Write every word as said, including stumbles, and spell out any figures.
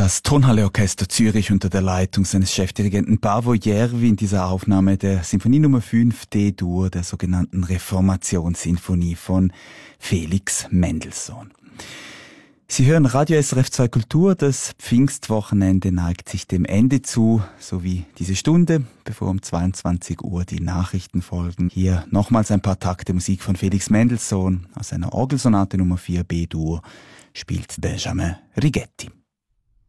Das Tonhalleorchester Zürich unter der Leitung seines Chefdirigenten Paavo Järvi in dieser Aufnahme der Sinfonie Nummer fünf D-Dur, der sogenannten Reformationssinfonie von Felix Mendelssohn. Sie hören Radio S R F zwei Kultur, das Pfingstwochenende neigt sich dem Ende zu, sowie diese Stunde, bevor um zweiundzwanzig Uhr die Nachrichten folgen. Hier nochmals ein paar Takte Musik von Felix Mendelssohn aus seiner Orgelsonate Nummer vier B-Dur spielt Benjamin Righetti.